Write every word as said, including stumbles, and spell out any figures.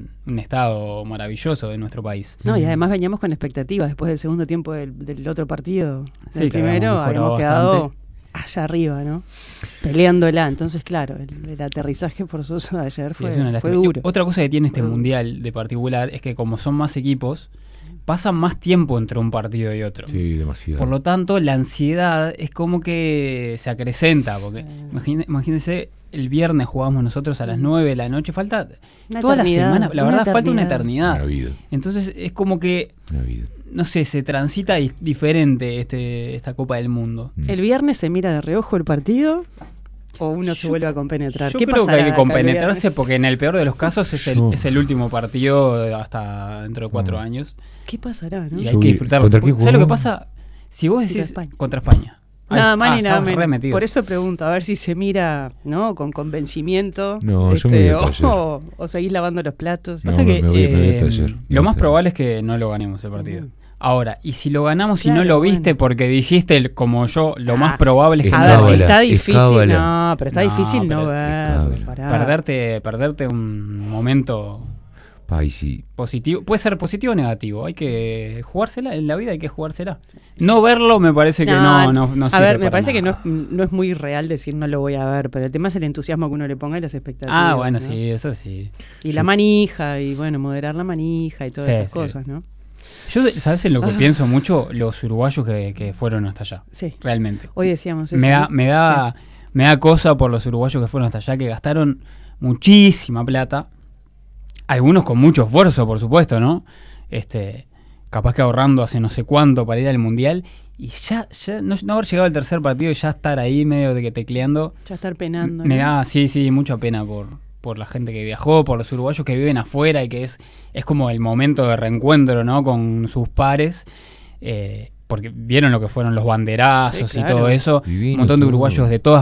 un, un estado maravilloso de nuestro país. No, y además veníamos con expectativas después del segundo tiempo del, del otro partido. Sí, del primero habíamos quedado allá arriba, ¿no? Peleándola. Entonces, claro, el, el aterrizaje forzoso de ayer sí, fue, fue duro. Otra cosa que tiene este fue mundial de particular es que como son más equipos, pasan más tiempo entre un partido y otro. Sí, demasiado. Por lo tanto, la ansiedad es como que se acrecenta, porque Sí. imagine, imagínense, el viernes jugamos nosotros a las nueve de la noche, falta Una toda eternidad, la semana, la una verdad falta una eternidad. eternidad. Una vida. Entonces es como que, Una vida. no sé, se transita di- diferente este esta Copa del Mundo. ¿El viernes se mira de reojo el partido o uno se Yo- vuelve a compenetrar? Yo ¿Qué creo que pasará hay que acá el compenetrarse viernes? porque en el peor de los casos es el, Yo- es el último partido hasta dentro de cuatro No. años ¿Qué pasará, no? y Yo hay que vi- disfrutarlo. ¿contra qué ¿Sabes lo que jugamos? pasa? Si vos Contra decís España. contra España. Nada Ay, más ah, ni nada estabas menos. remetido. Por eso pregunto, a ver si se mira, ¿no? Con convencimiento. No, yo me vi o, hasta ayer. o, o seguís lavando los platos. No, Pasa me- que me voy- me voy hasta eh, ayer. Me lo voy más hasta probable es que no lo ganemos el partido. Mm. Ahora, y si lo ganamos y Claro, no lo viste bueno. porque dijiste el- como yo, lo Ah, más probable es que A no ver, lo cábala, está es difícil. cábala. No, pero está No, difícil no pero ver. es cábala. pará. perderte, perderte un momento Ay, sí. positivo. Puede ser positivo o negativo. Hay que jugársela. En la vida hay que jugársela. No verlo me parece que no, no, no A sirve ver, me para parece que no nada. es, no es muy real decir no lo voy a ver, pero el tema es el entusiasmo que uno le ponga y las expectativas. Ah, bueno, ¿no? sí, eso sí. Y la manija, y bueno, moderar la manija y todas Sí, esas sí. cosas, ¿no? Yo, ¿sabes en lo que Ah. pienso mucho? Los uruguayos que, que fueron hasta allá. Sí. Realmente. Hoy decíamos eso. Me da, ¿no? me da, me da cosa por los uruguayos que fueron hasta allá, que gastaron muchísima plata. Algunos con mucho esfuerzo, por supuesto, ¿no? Este, capaz que ahorrando hace no sé cuánto para ir al mundial. Y ya, ya no, no haber llegado al tercer partido y ya estar ahí medio de que tecleando. Sí. Ya estar penando. Me ¿no? da, sí, sí, mucha pena por, por la gente que viajó, por los uruguayos que viven afuera y que es, es como el momento de reencuentro, ¿no? Con sus pares. Eh, porque vieron lo que fueron los banderazos Sí, y claro. todo eso. Divino Un montón de todo. uruguayos de todas